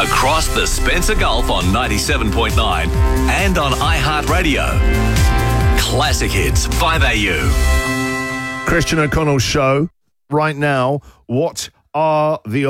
across the Spencer Gulf on 97.9 and on iHeartRadio. Classic Hits 5AU. Christian O'Connell's show right now. What are the